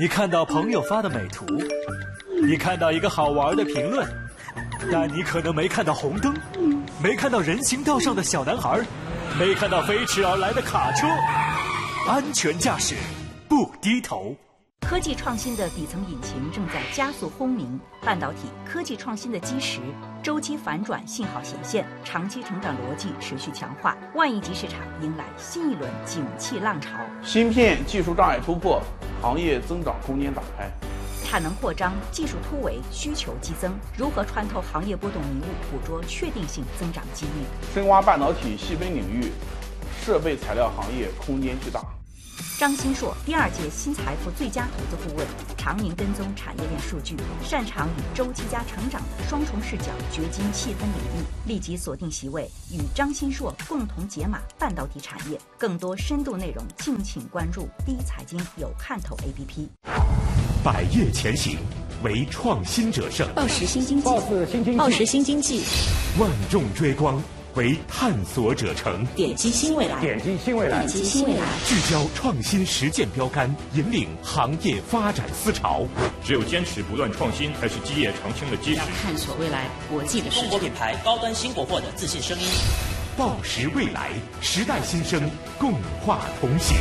你看到朋友发的美图，你看到一个好玩的评论，但你可能没看到红灯，没看到人行道上的小男孩，没看到飞驰而来的卡车。安全驾驶，不低头。 科技创新的底层引擎正在加速轰鸣，半导体科技创新的基石周期反转信号显现，长期成长逻辑持续强化，万亿级市场迎来新一轮景气浪潮。 芯片技术障碍突破，行业增长空间打开。 产能扩张，技术突围，需求激增，如何穿透行业波动迷雾，捕捉确定性增长机遇？ 深挖半导体细分领域，设备材料行业空间巨大。 张新硕第2届新财富最佳投资顾问，常年跟踪产业链数据，擅长以周期加成长的双重视角掘金细分领域，立即锁定席位，与张新硕共同解码半导体产业。更多深度内容，敬请关注第一财经有看头 APP。 百业前行，唯创新者胜。 报时新经济，报时新经济， 万众追光，为探索者成。 点击新未来， 点击新未来， 点击新未来。 聚焦创新实践标杆，引领行业发展思潮。 只有坚持不断创新，才是基业长青的基石。 探索未来国际的市场。 中国品牌高端新国货的自信声音。 报时未来，时代新生，共话同行。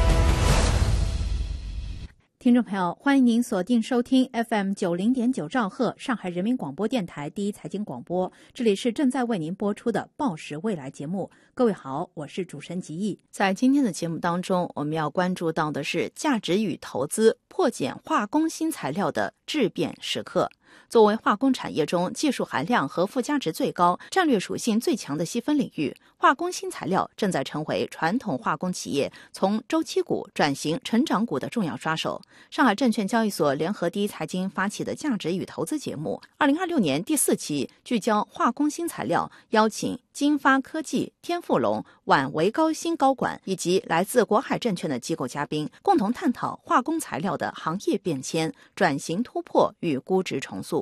听众朋友，欢迎您锁定收听 FM90.9兆赫上海人民广播电台第一财经广播，这里是正在为您播出的报时未来节目。各位好，我是主持人吉毅。在今天的节目当中，我们要关注到的是价值与投资破茧化工新材料的质变时刻。作为化工产业中技术含量和附加值最高、战略属性最强的细分领域，化工新材料正在成为传统化工企业从周期股转型成长股的重要抓手。上海证券交易所联合第一财经发起的价值与投资节目2026年第4期聚焦化工新材料，邀请金发科技、天富龙、皖维高新高管以及来自国海证券的机构嘉宾，共同探讨化工材料的行业变迁、转型突破与估值重塑。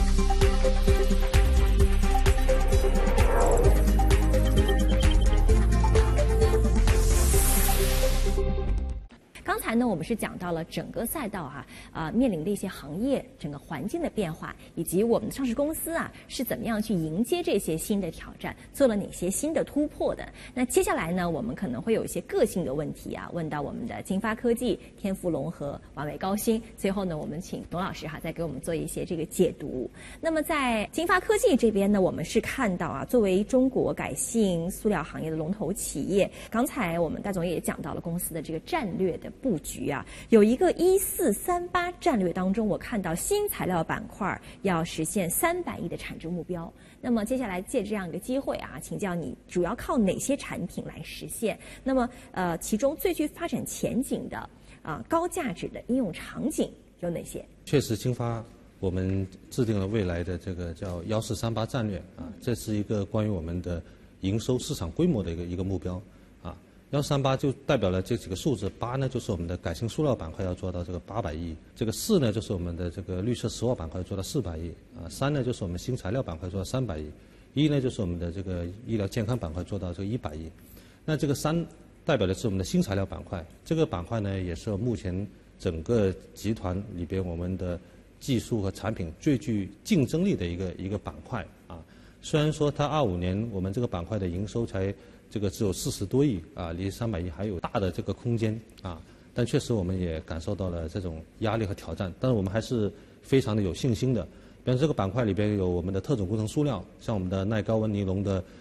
刚才呢，我们是讲到了整个赛道面临的一些行业整个环境的变化，以及我们的上市公司是怎么样去迎接这些新的挑战，做了哪些新的突破的。那接下来呢，我们可能会有一些个性的问题问到我们的金发科技、天富龙和皖维高新。最后呢，我们请董老师再给我们做一些这个解读。那么在金发科技这边呢，我们是看到作为中国改性塑料行业的龙头企业，刚才我们戴总也讲到了公司的这个战略的布局有一个1438战略当中，我看到新材料板块要实现300亿的产值目标。那么接下来借这样一个机会请教你，主要靠哪些产品来实现？那么其中最具发展前景的高价值的应用场景有哪些？ 确实，金发我们制定了未来的这个叫1438战略这是一个关于我们的营收市场规模的一个目标。1438就代表了这几个数字，8呢就是我们的改性塑料板块要做到这个800亿，这个4呢就是我们的这个绿色石化板块做到400亿，3呢就是我们新材料板块做到300亿，1呢就是我们的这个医疗健康板块做到这个100亿。那这个3代表的是我们的新材料板块，这个板块呢也是目前整个集团里边我们的技术和产品最具竞争力的一个板块虽然说它25年我们这个板块的营收才这个只有40多亿离300亿还有大的这个空间但确实我们也感受到了这种压力和挑战，但是我们还是非常的有信心的。比方这个板块里边有我们的特种工程塑料，像我们的耐高温尼龙的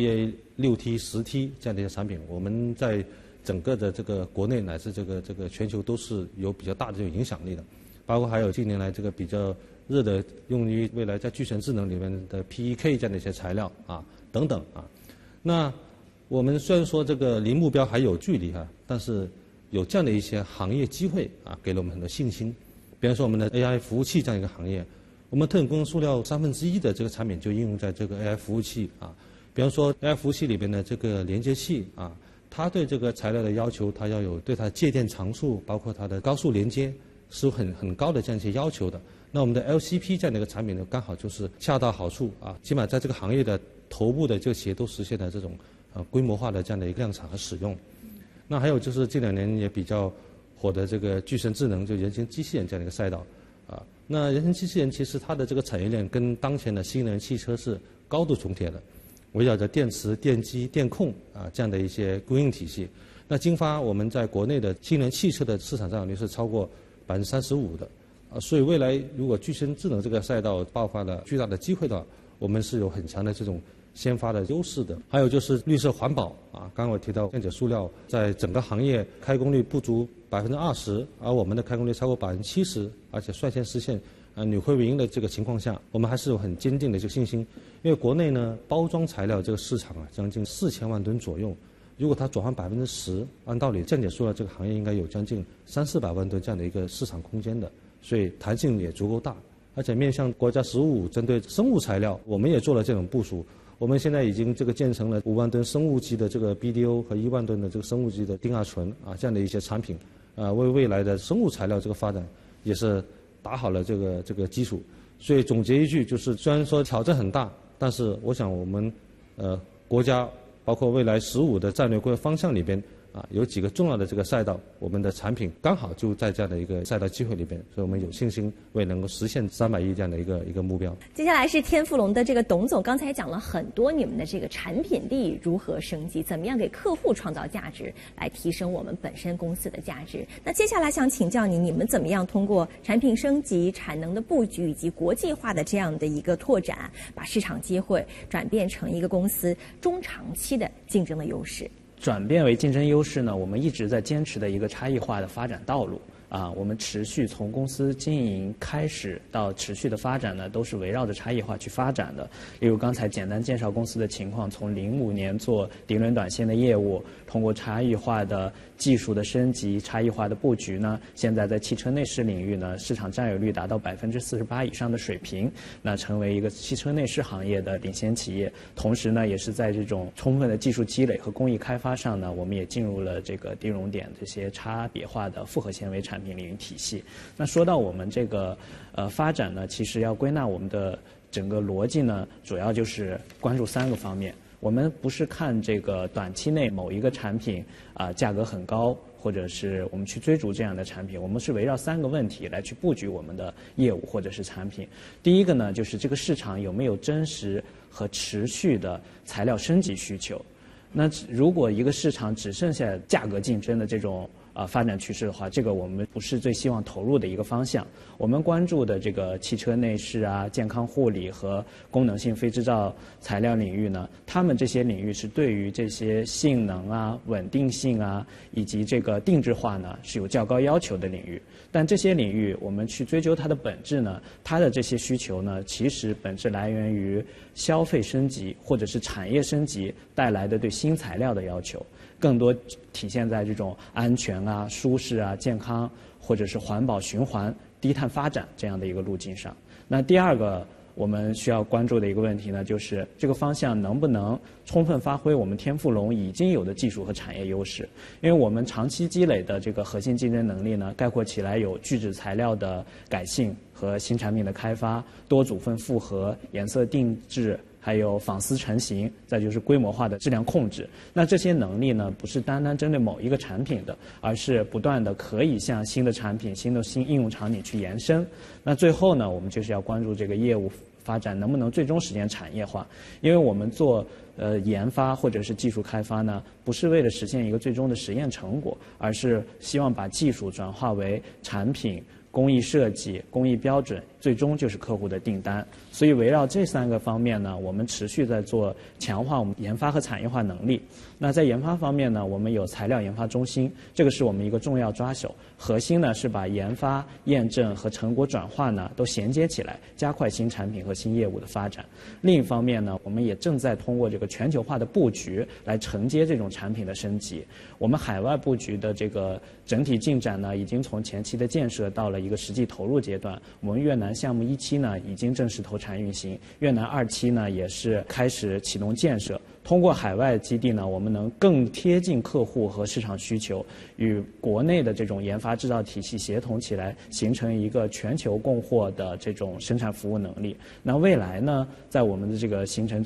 PA6T、10T 这样的一些产品，我们在整个的这个国内乃至这个全球都是有比较大的这种影响力的。包括还有近年来这个比较热的用于未来在具权智能里面的 PEK 这样的一些材料等等那我们虽然说这个离目标还有距离但是有这样的一些行业机会给了我们很多信心。比方说我们的 AI 服务器这样一个行业，我们特种工程塑料1/3的这个产品就应用在这个 AI 服务器比方说 AI 服务器里边的这个连接器它对这个材料的要求，它要有对它介电常数，包括它的高速连接是有很高的这样一些要求的。那我们的 LCP 这样的一个产品呢，刚好就是恰到好处起码在这个行业的头部的这个企业都实现了这种规模化的这样的一个量产和使用。那还有就是这2年也比较火的这个具身智能，就人形机器人这样的一个赛道啊。那人形机器人其实它的这个产业链跟当前的新能源汽车是高度重叠的，围绕着电池、电机、电控啊这样的一些供应体系。那金发我们在国内的新能源汽车的市场占有率是超过35%的啊，所以未来如果具身智能这个赛道爆发了巨大的机会的话，我们是有很强的这种先发的优势的。还有就是绿色环保啊，刚刚我提到电解塑料在整个行业开工率不足20%，而我们的开工率超过70%，而且率先实现扭亏为盈的这个情况下，我们还是有很坚定的这个信心。因为国内呢包装材料这个市场啊将近4000万吨左右，如果它转换10%，按道理降解塑料这个行业应该有将近300-400万吨这样的一个市场空间的，所以弹性也足够大。而且面向国家15针对生物材料，我们也做了这种部署。我们现在已经这个建成了5万吨生物基的这个 BDO 和1万吨的这个生物基的丁二醇啊这样的一些产品，为未来的生物材料这个发展也是打好了这个基础。所以总结一句就是，虽然说挑战很大，但是我想我们国家包括未来15的战略规划方向里边啊，有几个重要的这个赛道，我们的产品刚好就在这样的一个赛道机会里边，所以我们有信心为能够实现300亿这样的一个目标。 接下来是天妇龙的这个董总，刚才讲了很多你们的这个产品力如何升级，怎么样给客户创造价值，来提升我们本身公司的价值。那接下来想请教你们怎么样通过产品升级、产能的布局以及国际化的这样的一个拓展，把市场机会转变成一个公司中长期的竞争的优势。 转变为竞争优势呢，我们一直在坚持的一个差异化的发展道路啊，我们持续从公司经营开始到持续的发展呢，都是围绕着差异化去发展的。例如刚才简单介绍公司的情况，从05年做涤纶短纤的业务，通过差异化的技术的升级、差异化的布局呢，现在在汽车内饰领域呢，市场占有率达到48%以上的水平，那成为一个汽车内饰行业的领先企业。同时呢，也是在这种充分的技术积累和工艺开发上呢，我们也进入了这个低熔点这些差别化的复合纤维产品领域体系。那说到我们这个发展呢，其实要归纳我们的整个逻辑呢，主要就是关注3个方面。我们不是看这个短期内某一个产品价格很高，或者是我们去追逐这样的产品，我们是围绕3个问题来去布局我们的业务或者是产品。第一个呢，就是这个市场有没有真实和持续的材料升级需求。那如果一个市场只剩下价格竞争的这种发展趋势的话，这个我们不是最希望投入的一个方向。我们关注的这个汽车内饰啊、健康护理和功能性非制造材料领域呢，他们这些领域是对于这些性能啊、稳定性啊以及这个定制化呢是有较高要求的领域。但这些领域我们去追究它的本质呢，它的这些需求呢，其实本质来源于消费升级或者是产业升级带来的对新材料的要求。更多体现在这种安全啊、舒适啊、健康，或者是环保、循环、低碳发展这样的一个路径上。那第二个我们需要关注的一个问题呢，就是这个方向能不能充分发挥我们天妇龙已经有的技术和产业优势。因为我们长期积累的这个核心竞争能力呢，概括起来有聚酯材料的改性和新产品的开发、多组分复合、颜色定制，还有纺丝成型，再就是规模化的质量控制。那这些能力呢，不是单单针对某一个产品的，而是不断的可以向新的产品、新应用场景去延伸。那最后呢，我们就是要关注这个业务发展能不能最终实现产业化。因为我们做研发或者是技术开发呢，不是为了实现一个最终的实验成果，而是希望把技术转化为产品、工艺设计、工艺标准，最终就是客户的订单。所以围绕这3个方面呢，我们持续在做强化我们研发和产业化能力。那在研发方面呢，我们有材料研发中心，这个是我们一个重要抓手。核心呢是把研发、验证和成果转化呢都衔接起来，加快新产品和新业务的发展。另一方面呢，我们也正在通过这个全球化的布局来承接这种产品的升级。我们海外布局的这个整体进展呢，已经从前期的建设到了一个实际投入阶段。我们越南项目1期呢已经正式投产运行，越南2期呢也是开始启动建设。通过海外基地呢，我们能更贴近客户和市场需求，与国内的这种研发制造体系协同起来，形成一个全球供货的这种生产服务能力。那未来呢，在我们的这个形成